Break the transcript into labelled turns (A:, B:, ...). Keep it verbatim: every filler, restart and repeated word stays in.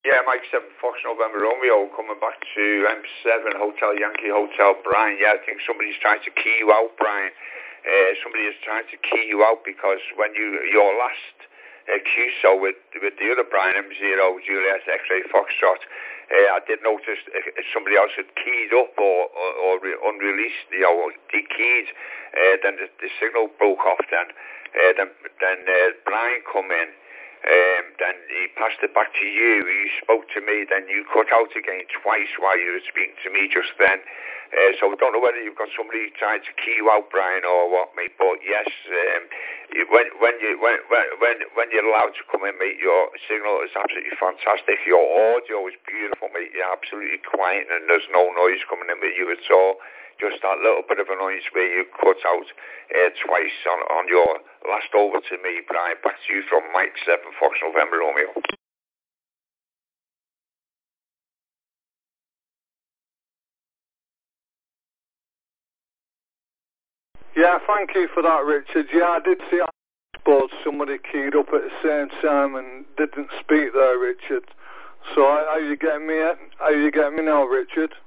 A: Yeah, Mike seven Fox November Romeo, coming back to M seven Hotel Yankee Hotel, Brian. Yeah, I think somebody's trying to key you out, Brian. Uh, somebody is trying to key you out because when you your last uh, Q S O with with the other Brian, M zero Juliet X-ray Foxtrot, uh, I did notice if somebody else had keyed up or or, or re- unreleased, you know, dekeyed, uh, then the, the signal broke off. Then uh, then then uh, Brian come in. Um, then he passed it back to you. You spoke to me, then you cut out again twice while you were speaking to me just then. Uh, so I don't know whether you've got somebody trying to key you out, Brian, or what, mate. But yes, um, you, when when you when when when you're allowed to come in, mate, your signal is absolutely fantastic. Your audio is beautiful, mate. You're absolutely quiet, and there's no noise coming in with you at all. Just that little bit of a noise where you cut out uh, twice on, on your last over to me, Brian. Back to you from Mike seven Fox November Romeo.
B: Yeah, thank you for that, Richard. Yeah, I did see on board somebody keyed up at the same time and didn't speak there, Richard. So how are you getting me? How are you getting me now, Richard?